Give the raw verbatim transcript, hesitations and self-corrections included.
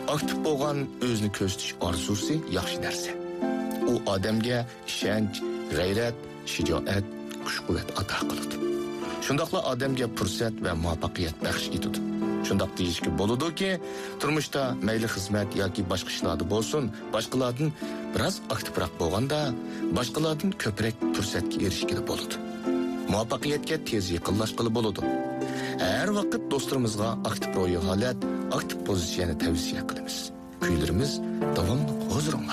aktiv bo'lgan o'zini ko'rsatish orzusi yaxshi narsa. U odamga ishonch, g'ayrat, shijoat, kuch-quvvat ato qiladi. Shundaqla odamga fursat va muvaffaqiyat baxsh etadi. Shundaq deyishga bo'ladiki, turmushda mayli xizmat yoki boshqa ishlarda bo'lsin, boshqalardan biroz aktivroq bo'lganda, boshqalardan ko'proq fursatga erishgili bo'ladi. Muvaffaqiyatga tez yaqinlashqili bo'ladi. Har vaqt do'stlarimizga aktiv ro'yi holat, aktiv pozitsiyani tavsiya qilamiz. Kuylarimiz davomli huzuringlar.